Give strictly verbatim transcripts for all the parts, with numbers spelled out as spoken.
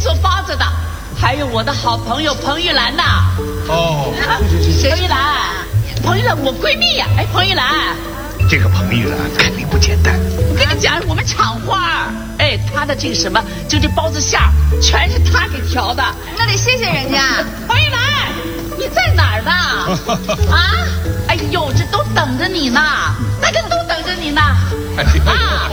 做包子的，还有我的好朋友彭玉兰呐。 哦， 彭玉兰，彭玉兰，我闺蜜呀、啊。哎，彭玉兰， 这个彭玉兰肯定不简单。 我跟你讲，我们厂花，哎，她的这个什么，就这包子馅儿，全是她给调的。 那得谢谢人家。 彭玉兰，你在哪儿呢？啊？哎呦，这都等着你呢，大家都等着你呢。啊！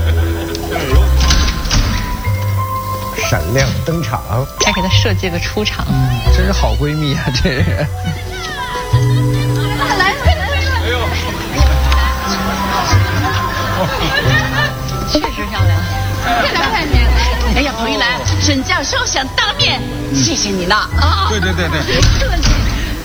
闪亮登场， 还给她设计个出场， 嗯，真是好闺蜜啊，这是。 来，快来！哎呦， 确实漂亮。 快来快来！ 哎呀，彭玉兰，沈教授想当面谢谢你呢啊！ 对对对对。 客气。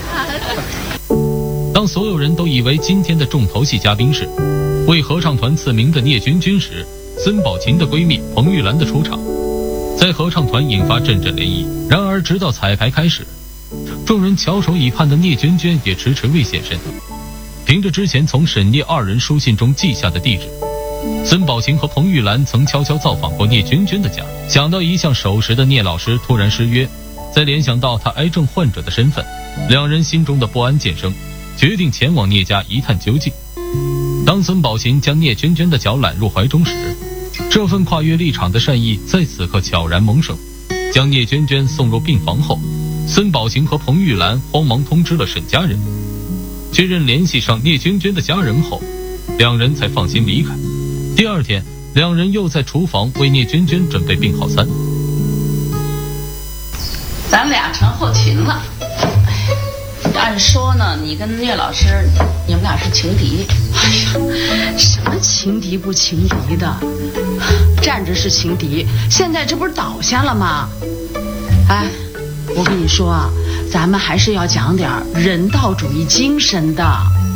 当所有人都以为今天的重头戏嘉宾是为合唱团赐名的聂君君时，孙宝琴的闺蜜彭玉兰的出场，在合唱团引发阵阵涟漪。然而，直到彩排开始，众人翘首以盼的聂娟娟也迟迟未现身。凭着之前从沈聂二人书信中记下的地址，孙宝琴和彭玉兰曾悄悄造访过聂娟娟的家。想到一向守时的聂老师突然失约，再联想到他癌症患者的身份，两人心中的不安渐生，决定前往聂家一探究竟。当孙宝琴将聂娟娟的脚揽入怀中时，这份跨越立场的善意在此刻悄然萌生。将聂娟娟送入病房后，孙宝琴和彭玉兰慌忙通知了沈家人。确认联系上聂娟娟的家人后，两人才放心离开。第二天，两人又在厨房为聂娟娟准备病号餐。 咱俩成后勤了。按说呢，你跟聂老师，你们俩是情敌。 哎呀，什么情敌不情敌的，站着是情敌，现在这不是倒下了吗？哎，我跟你说啊，咱们还是要讲点人道主义精神的。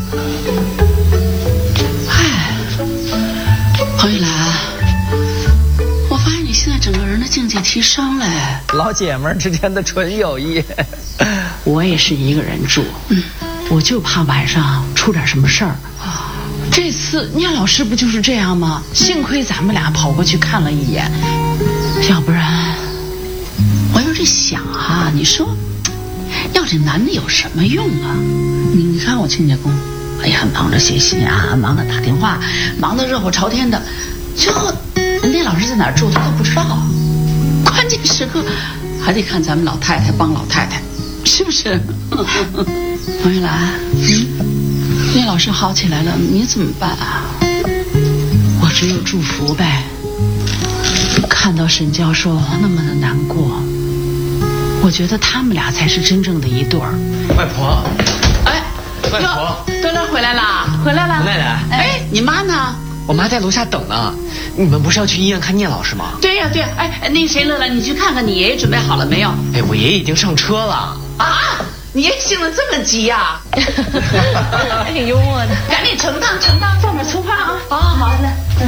哎，彭玉兰，我发现你现在整个人的境界提升了。 老姐们儿之间的纯友谊。 我也是一个人住，嗯，我就怕晚上出点什么事儿。这次聂老师不就是这样吗？幸亏咱们俩跑过去看了一眼，要不然我有这想啊，你说要这男的有什么用啊？你你看我亲家公，哎呀，忙着写信啊，忙着打电话，忙得热火朝天的，最后聂老师在哪儿住他都不知道，关键时刻还得看咱们老太太帮老太太。是不是？彭玉兰，嗯，聂老师好起来了，你怎么办啊？我只有祝福呗。看到沈教授那么的难过，我觉得他们俩才是真正的一对儿。 外婆， 哎， 外婆， 端端回来了，回来了。 奶奶， 哎，你妈呢？ 我妈在楼下等呢。你们不是要去医院看聂老师吗？ 对呀、啊、对呀、啊，哎，那谁乐乐，你去看看你爷爷准备好了没有？ 哎，我爷爷已经上车了。 啊，你爷性子这么急呀、 啊？挺幽默的。 赶紧盛汤盛汤，放点葱花啊！好好好的。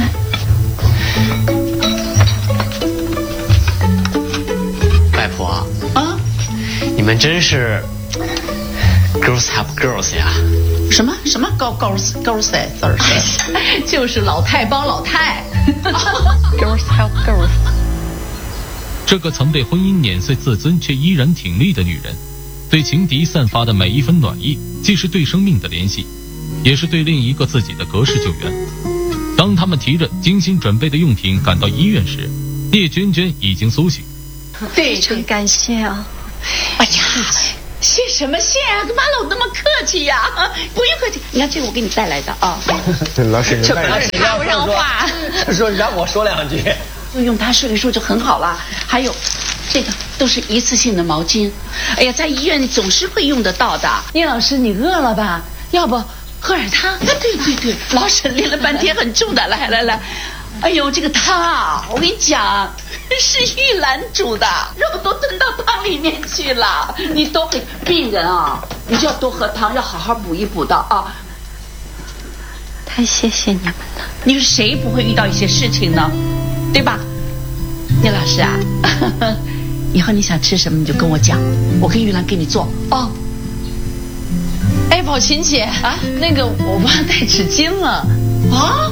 外婆啊， 你们真是 girls help girls 呀！ 什么什么高高高赛字儿谁？就是老太帮老太。 Girls help girls。 这个曾被婚姻碾碎自尊却依然挺立的女人，对情敌散发的每一分暖意，既是对生命的联系，也是对另一个自己的隔世救援。当他们提着精心准备的用品赶到医院时，聂娟娟已经苏醒。 非常感谢啊！ 哎呀，谢什么谢啊？干嘛老那么客气呀、啊？不用客气，你看这个我给你带来的啊。 老沈， 这老沈插不上话， 他说让我说两句， 就用它说一说就很好了。还有，这个都是一次性的毛巾。哎呀，在医院总是会用得到的。聂老师，你饿了吧？要不喝点汤？啊，对对对，老沈练了半天很重的，来来来。哎呦，这个汤啊，我跟你讲，是玉兰煮的，肉都炖到汤里面去了。你多给病人啊，你就要多喝汤，要好好补一补的啊。 太谢谢你们了。 你说谁不会遇到一些事情呢？对吧？聂老师啊，以后你想吃什么你就跟我讲，我跟玉兰给你做哦。哎，宝琴姐啊，那个我忘了带纸巾了啊。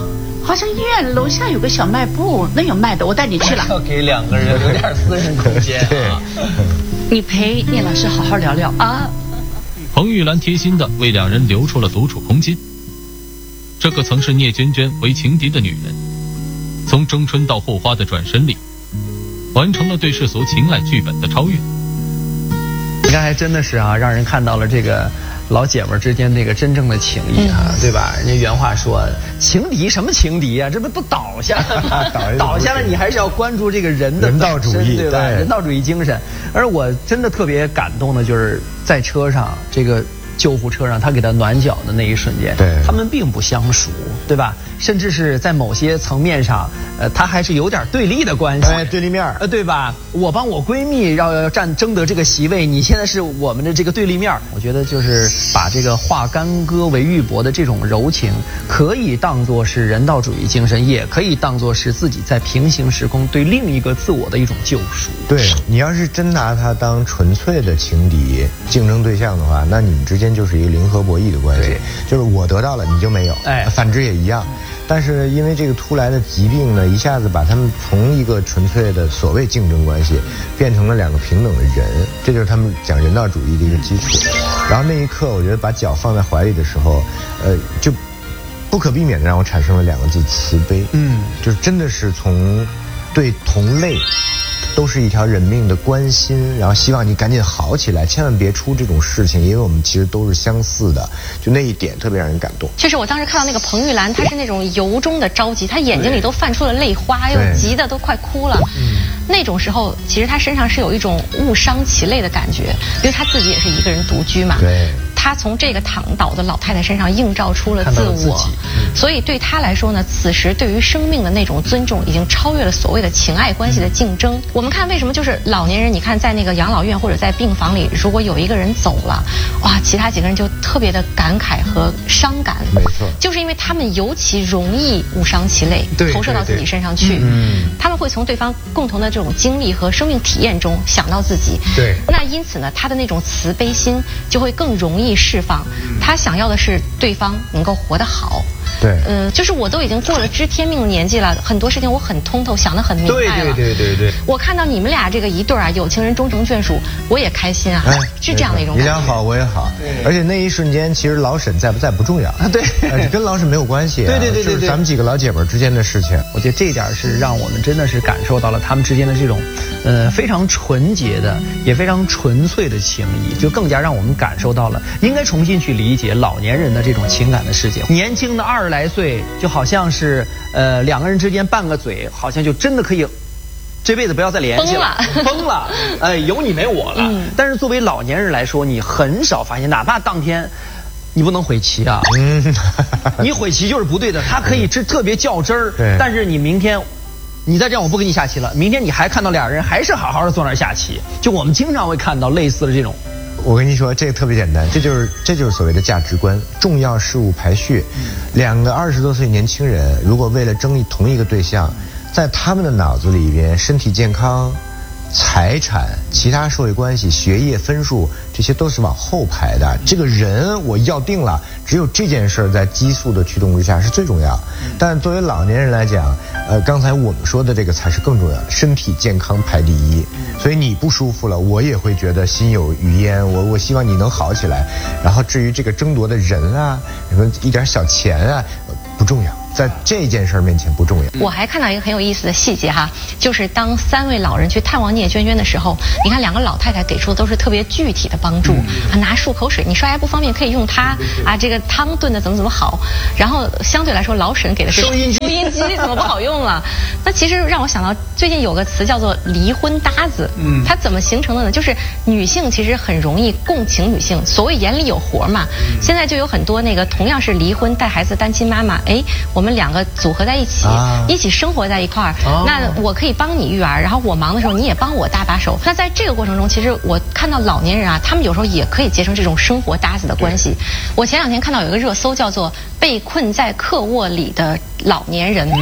好像医院楼下有个小卖部，那有卖的，我带你去了。 要给两个人有点私人空间啊。 你陪聂老师好好聊聊啊。 彭玉兰贴心地为两人留出了独处空间。这个曾是聂娟娟为情敌的女人，从争春到后花的转身里，完成了对世俗情爱剧本的超越。 你看，还真的是啊，让人看到了这个老姐们之间那个真正的情谊啊，嗯、对吧？人家原话说，情敌什么情敌啊？这不都倒下了吗？倒下了，你还是要关注这个人的人道主义， 对吧？对人道主义精神。而我真的特别感动的，就是在车上这个。救护车上，他给他暖脚的那一瞬间， 对， 他们并不相熟，对吧？甚至是在某些层面上，呃，他还是有点对立的关系， 哎，对立面， 呃，对吧？我帮我闺蜜要要占争得这个席位，你现在是我们的这个对立面。我觉得就是把这个化干戈为玉帛的这种柔情，可以当作是人道主义精神，也可以当作是自己在平行时空对另一个自我的一种救赎。 对，你要是真拿他当纯粹的情敌、竞争对象的话，那你们之间就是一个零和博弈的关系，就是我得到了你就没有，哎，反之也一样。但是因为这个突来的疾病呢，一下子把他们从一个纯粹的所谓竞争关系变成了两个平等的人，这就是他们讲人道主义的一个基础。然后那一刻，我觉得把脚放在怀里的时候，呃，就不可避免的让我产生了两个字：慈悲。嗯，就是真的是从对同类。都是一条人命的关心，然后希望你赶紧好起来，千万别出这种事情，因为我们其实都是相似的，就那一点特别让人感动。 确实，我当时看到那个彭玉兰，她是那种由衷的着急，她眼睛里都泛出了泪花，又急得都快哭了。那种时候，其实她身上是有一种误伤其类的感觉，因为她自己也是一个人独居嘛。 对。 她从这个躺倒的老太太身上映照出了自我，自嗯、所以对她来说呢，此时对于生命的那种尊重，已经超越了所谓的情爱关系的竞争。嗯、我们看为什么就是老年人，你看在那个养老院或者在病房里，如果有一个人走了，哇，其他几个人就特别的感慨和伤感。 没错， 就是因为他们尤其容易误伤其类，投射到自己身上去。 嗯， 他们会从对方共同的这种经历和生命体验中想到自己。 对， 那因此呢，他的那种慈悲心就会更容易释放。他想要的是对方能够活得好。 对， 嗯，就是我都已经过了知天命的年纪了，很多事情我很通透，想得很明白了。 对对对对对。 我看到你们俩这个一对啊，有情人终成眷属，我也开心啊，哎、是这样的一种感觉。 你俩好，我也好。而且那一瞬间，其实老沈在不在不重要， 对， 呃、跟老沈没有关系、啊。 对对对对对， 就是咱们几个老姐们之间的事情。 我觉得这一点是让我们真的是感受到了他们之间的这种，呃，非常纯洁的，也非常纯粹的情谊，就更加让我们感受到了应该重新去理解老年人的这种情感的世界。年轻的二十来岁。就好像是呃两个人之间拌个嘴，好像就真的可以这辈子不要再联系了，疯了，呃，有你没我了。嗯、但是作为老年人来说，你很少发现，哪怕当天你不能悔棋啊，嗯，你悔棋就是不对的，他可以特别较真儿，但是你明天。你再这样，我不跟你下棋了。明天你还看到俩人还是好好的坐那儿下棋，就我们经常会看到类似的这种。 我跟你说，这个特别简单，这就是这就是所谓的价值观，重要事物排序。两个二十多岁年轻人，如果为了争议同一个对象，在他们的脑子里边，身体健康、财产、其他社会关系、学业分数，这些都是往后排的。这个人我要定了，只有这件事在激素的驱动之下是最重要。但作为老年人来讲，呃，刚才我们说的这个才是更重要的，身体健康排第一。所以你不舒服了，我也会觉得心有余焉。我我希望你能好起来。然后至于这个争夺的人啊，什么一点小钱啊，不重要。在这件事面前不重要。 我还看到一个很有意思的细节哈，就是当三位老人去探望聂娟娟的时候，你看两个老太太给出的都是特别具体的帮助，啊，拿漱口水，你刷牙不方便可以用它啊，这个汤炖的怎么怎么好。然后相对来说，老沈给的是收音机，收音机怎么不好用了？那其实让我想到最近有个词叫做离婚搭子，嗯，它怎么形成的呢？就是女性其实很容易共情女性，所谓眼里有活嘛。现在就有很多那个同样是离婚带孩子单亲妈妈，哎，我。我们两个组合在一起，啊、一起生活在一块儿。哦、那我可以帮你育儿，然后我忙的时候你也帮我搭把手。那在这个过程中，其实我看到老年人啊，他们有时候也可以结成这种生活搭子的关系。我前两天看到有一个热搜叫做“被困在客卧里的老年人”，嗯、他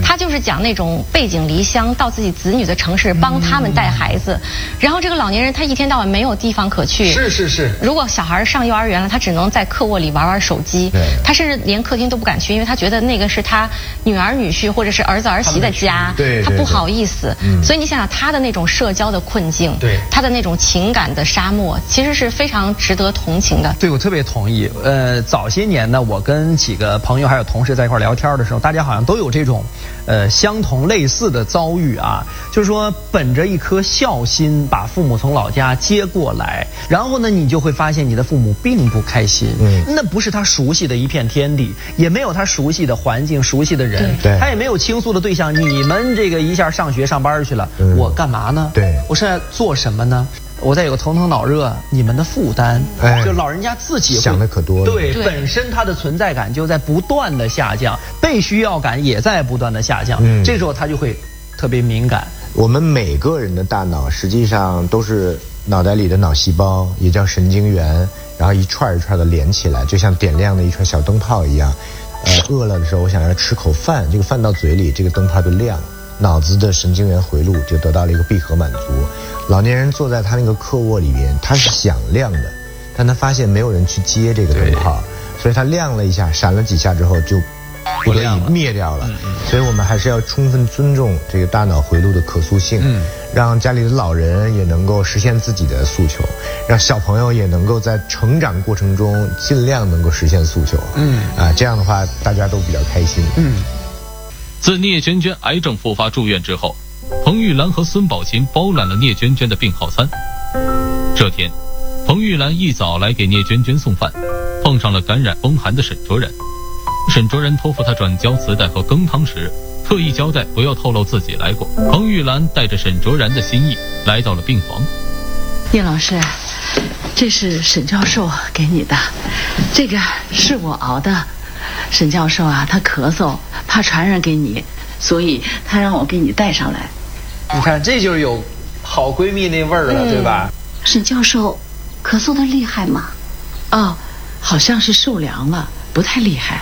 他就是讲那种背井离乡到自己子女的城市帮他们带孩子，然后这个老年人他一天到晚没有地方可去。 是是是。 如果小孩上幼儿园了，他只能在客卧里玩玩手机，他甚至连客厅都不敢去，因为他觉得那个是他女儿女婿或者是儿子儿媳的家， 对， 他不好意思。嗯、所以你想想他的那种社交的困境， 对， 他的那种情感的沙漠，其实是非常值得同情的。 对，我特别同意。呃，早些年呢，我跟几个朋友还有同事在一块聊天的时候，大家好像都有这种，呃，相同类似的遭遇啊，就是说本着一颗孝心，把父母从老家接过来，然后呢，你就会发现你的父母并不开心，嗯，那不是他熟悉的一片天地，也没有他熟悉的环境、熟悉的人， 对， 他也没有倾诉的对象。你们这个一下上学上班去了，嗯、我干嘛呢？ 对， 我是在做什么呢？我再有个头疼脑热，你们的负担，哎，就老人家自己想的可多了。 对，对本身他的存在感就在不断的下降，被需要感也在不断的下降。嗯，这时候他就会特别敏感。 我们每个人的大脑实际上都是脑袋里的脑细胞，也叫神经元，然后一串一串的连起来，就像点亮的一串小灯泡一样。呃，饿了的时候，我想要吃口饭，这个饭到嘴里，这个灯泡就亮。脑子的神经元回路就得到了一个闭合满足。老年人坐在他那个客卧里边，他是响亮的，但他发现没有人去接这个灯泡，所以他亮了一下，闪了几下之后就不得已灭掉了。所以我们还是要充分尊重这个大脑回路的可塑性，嗯，让家里的老人也能够实现自己的诉求，让小朋友也能够在成长过程中尽量能够实现诉求。嗯，啊，这样的话大家都比较开心。嗯。 自聂娟娟癌症复发住院之后，彭玉兰和孙宝琴包揽了聂娟娟的病号餐。这天，彭玉兰一早来给聂娟娟送饭，碰上了感染风寒的沈卓然。沈卓然托付他转交磁带和羹汤时，特意交代不要透露自己来过。彭玉兰带着沈卓然的心意来到了病房。 聂老师，这是沈教授给你的，这个是我熬的。沈教授啊，他咳嗽，怕传染给你，所以他让我给你带上来。 你看，这就是有好闺蜜那味儿了，嗯、对吧？ 沈教授，咳嗽的厉害吗？ 哦，好像是受凉了，不太厉害。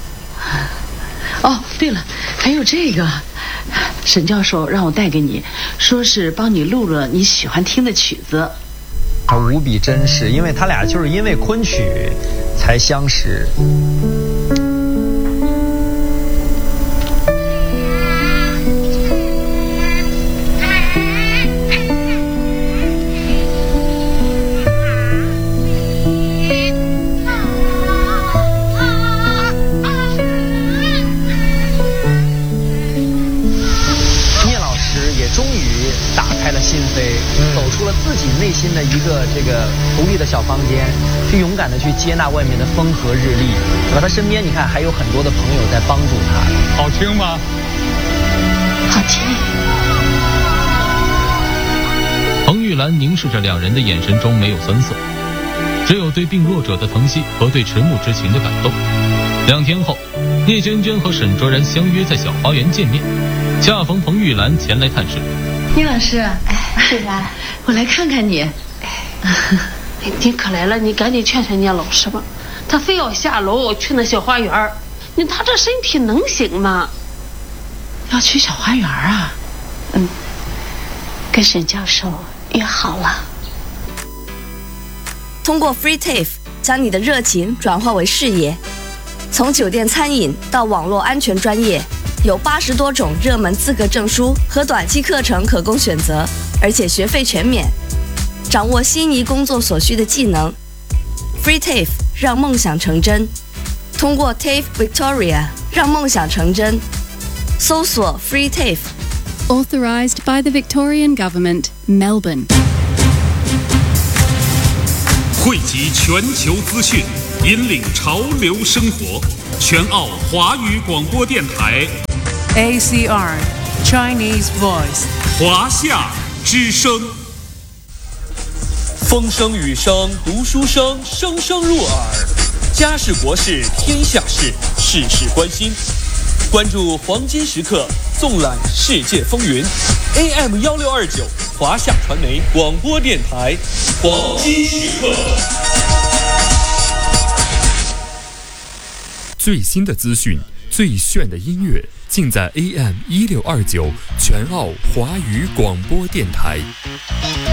哦，对了，还有这个，沈教授让我带给你，说是帮你录了你喜欢听的曲子。 他无比真实，因为他俩就是因为昆曲才相识。心扉，走出了自己内心的一个这个独立的小房间，去勇敢的去接纳外面的风和日丽。而他身边，你看还有很多的朋友在帮助他。 好听吗？ 好听。 彭玉兰凝视着两人的眼神中没有酸涩，只有对病弱者的疼惜和对迟暮之情的感动。两天后，聂娟娟和沈卓然相约在小花园见面，恰逢彭玉兰前来探视。 聂老师， 哎，是啊， 我来看看你。 哎，你可来了，你赶紧劝劝聂老师吧，他非要下楼去那小花园，你他这身体能行吗？ 要去小花园啊？ 嗯，跟沈教授约好了。 通过 Free T A F E 将你的热情转化为事业，从酒店餐饮到网络安全专业。有八十多种热门资格证书和短期课程可供选择，而且学费全免。掌握心仪工作所需的技能 ，Free T A F E 让梦想成真。通过 T A F E Victoria 让梦想成真。搜索 Free T A F E。Authorized by the Victorian Government, Melbourne。 汇集全球资讯，引领潮流生活。全澳华语广播电台。 A C R Chinese Voice 华夏之声，风声雨声读书声，声声入耳。家事国事天下事，事事关心。关注黄金时刻，纵览世界风云。A M 幺六二九华夏传媒广播电台，黄金时刻。 最新的资讯，最炫的音乐。 尽在 A M 一六二九全澳华语广播电台。